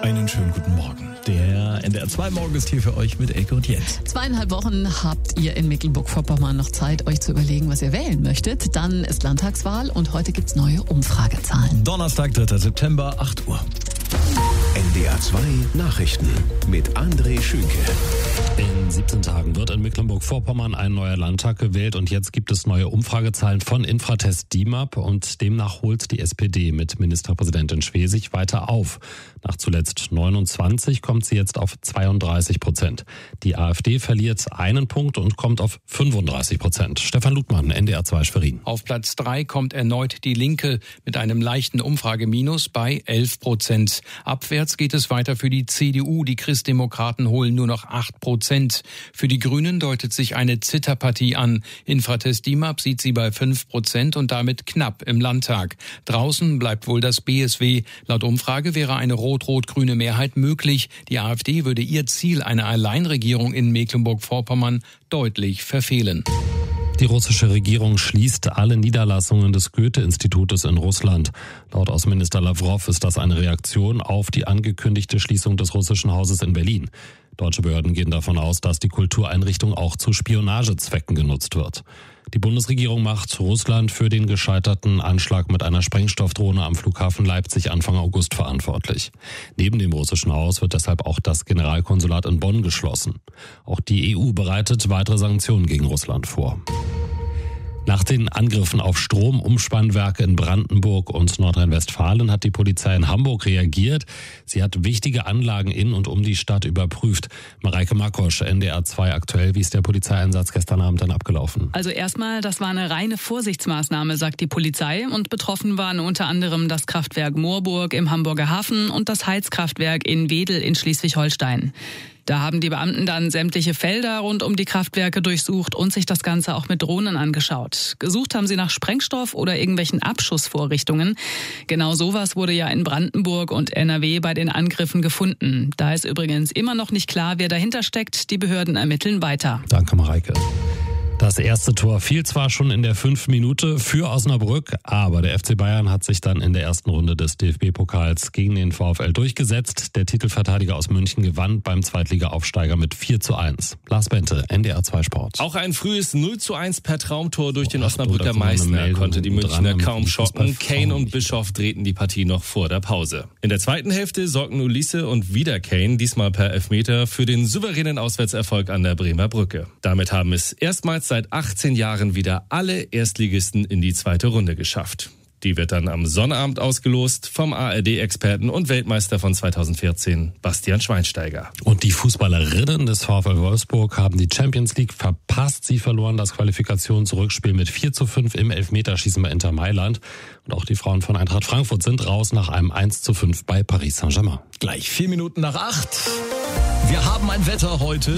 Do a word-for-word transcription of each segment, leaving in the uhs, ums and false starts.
Einen schönen guten Morgen. Der N D R zwei Morgen ist hier für euch mit Elke und Jens. Zweieinhalb Wochen habt ihr in Mecklenburg-Vorpommern noch Zeit, euch zu überlegen, was ihr wählen möchtet. Dann ist Landtagswahl und heute gibt's neue Umfragezahlen. Donnerstag, dritter September, acht Uhr. N D R zwei Nachrichten mit André Schünke. In siebzehn Tagen wird in Mecklenburg-Vorpommern ein neuer Landtag gewählt und jetzt gibt es neue Umfragezahlen von Infratest D I M A P und demnach holt die S P D mit Ministerpräsidentin Schwesig weiter auf. Nach zuletzt neunundzwanzig kommt sie jetzt auf zweiunddreißig Prozent. Die AfD verliert einen Punkt und kommt auf fünfunddreißig Prozent. Stefan Ludmann, N D R zwei Schwerin. Auf Platz drei kommt erneut die Linke mit einem leichten Umfrageminus bei elf Prozent. Abwärts geht es weiter für die C D U. Die Christdemokraten holen nur noch acht Prozent. Für die Grünen deutet sich eine Zitterpartie an. Infratest D I M A P sieht sie bei fünf Prozent und damit knapp im Landtag. Draußen bleibt wohl das B S W. Laut Umfrage wäre eine rot-rot-grüne Mehrheit möglich. Die AfD würde ihr Ziel, eine Alleinregierung in Mecklenburg-Vorpommern, deutlich verfehlen. Die russische Regierung schließt alle Niederlassungen des Goethe-Institutes in Russland. Laut Außenminister Lavrov ist das eine Reaktion auf die angekündigte Schließung des russischen Hauses in Berlin. Deutsche Behörden gehen davon aus, dass die Kultureinrichtung auch zu Spionagezwecken genutzt wird. Die Bundesregierung macht Russland für den gescheiterten Anschlag mit einer Sprengstoffdrohne am Flughafen Leipzig Anfang August verantwortlich. Neben dem russischen Haus wird deshalb auch das Generalkonsulat in Bonn geschlossen. Auch die E U bereitet weitere Sanktionen gegen Russland vor. Nach den Angriffen auf Stromumspannwerke in Brandenburg und Nordrhein-Westfalen hat die Polizei in Hamburg reagiert. Sie hat wichtige Anlagen in und um die Stadt überprüft. Mareike Makosch, N D R zwei aktuell. Wie ist der Polizeieinsatz gestern Abend dann abgelaufen? Also erstmal, das war eine reine Vorsichtsmaßnahme, sagt die Polizei. Und betroffen waren unter anderem das Kraftwerk Moorburg im Hamburger Hafen und das Heizkraftwerk in Wedel in Schleswig-Holstein. Da haben die Beamten dann sämtliche Felder rund um die Kraftwerke durchsucht und sich das Ganze auch mit Drohnen angeschaut. Gesucht haben sie nach Sprengstoff oder irgendwelchen Abschussvorrichtungen. Genau sowas wurde ja in Brandenburg und N R W bei den Angriffen gefunden. Da ist übrigens immer noch nicht klar, wer dahinter steckt. Die Behörden ermitteln weiter. Danke, Mareike. Das erste Tor fiel zwar schon in der fünften Minute für Osnabrück, aber der F C Bayern hat sich dann in der ersten Runde des D F B-Pokals gegen den VfL durchgesetzt. Der Titelverteidiger aus München gewann beim Zweitliga-Aufsteiger mit vier zu eins. Lars Bente, N D R zwei Sport. Auch ein frühes null zu eins per Traumtor durch den Osnabrücker Meißner konnte die Münchner kaum schocken. Kane und Bischoff drehten die Partie noch vor der Pause. In der zweiten Hälfte sorgten Ulisse und wieder Kane, diesmal per Elfmeter, für den souveränen Auswärtserfolg an der Bremer Brücke. Damit haben es erstmals seit achtzehn Jahren wieder alle Erstligisten in die zweite Runde geschafft. Die wird dann am Sonnabend ausgelost vom A R D-Experten und Weltmeister von zweitausendvierzehn, Bastian Schweinsteiger. Und die Fußballerinnen des VfL Wolfsburg haben die Champions League verpasst. Sie verloren das Qualifikationsrückspiel mit vier zu fünf im Elfmeterschießen bei Inter Mailand. Und auch die Frauen von Eintracht Frankfurt sind raus nach einem eins zu fünf bei Paris Saint-Germain. Gleich vier Minuten nach acht. Wir haben ein Wetter heute.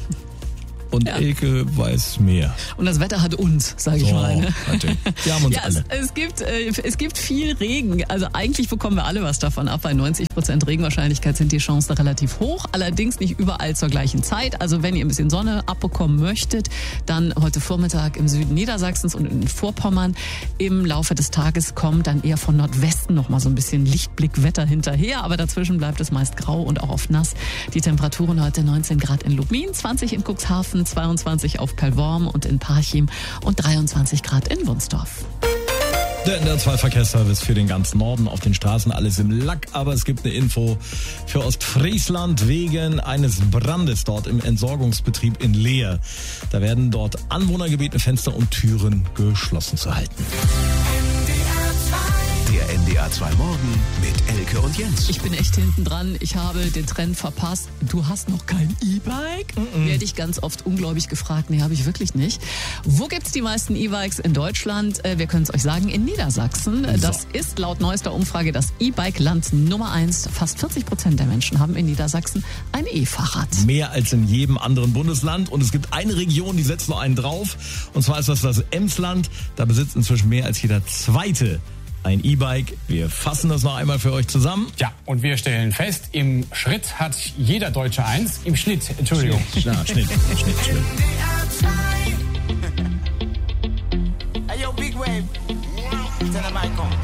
Und ja. Elke weiß mehr. Und das Wetter hat uns, sage ich so, mal. Ne? Wir haben uns ja, alle. Es, es, gibt, äh, es gibt viel Regen. Also eigentlich bekommen wir alle was davon ab. Bei neunzig Prozent Regenwahrscheinlichkeit sind die Chancen relativ hoch. Allerdings nicht überall zur gleichen Zeit. Also wenn ihr ein bisschen Sonne abbekommen möchtet, dann heute Vormittag im Süden Niedersachsens und in Vorpommern. Im Laufe des Tages kommt dann eher von Nordwesten noch mal so ein bisschen Lichtblickwetter hinterher. Aber dazwischen bleibt es meist grau und auch oft nass. Die Temperaturen heute neunzehn Grad in Lubmin, zwanzig in Cuxhaven, zweiundzwanzig auf Pellworm und in Parchim und dreiundzwanzig Grad in Wunsdorf. Der N D R zwei Verkehrsservice für den ganzen Norden. Auf den Straßen alles im Lack, aber es gibt eine Info für Ostfriesland wegen eines Brandes dort im Entsorgungsbetrieb in Leer. Da werden dort Anwohner gebeten, Fenster und Türen geschlossen zu halten. Der N D R zwei Morgen mit Elke und Jens. Ich bin echt hinten dran. Ich habe den Trend verpasst. Du hast noch kein E-Bike? Mm-mm. Werde ich ganz oft ungläubig gefragt. Nee, habe ich wirklich nicht. Wo gibt's die meisten E-Bikes in Deutschland? Wir können es euch sagen, in Niedersachsen. So. Das ist laut neuester Umfrage das E-Bike-Land Nummer eins. Fast vierzig Prozent der Menschen haben in Niedersachsen ein E-Fahrrad. Mehr als in jedem anderen Bundesland. Und es gibt eine Region, die setzt noch einen drauf. Und zwar ist das das Emsland. Da besitzt inzwischen mehr als jeder Zweite ein E-Bike. Wir fassen das noch einmal für euch zusammen. Ja, und wir stellen fest, im Schritt hat jeder Deutsche eins. Im Schnitt, Entschuldigung. Schnitt, ja, Schnitt, Schnitt, Schnitt. Hey, yo, Big Wave. Tell them I come.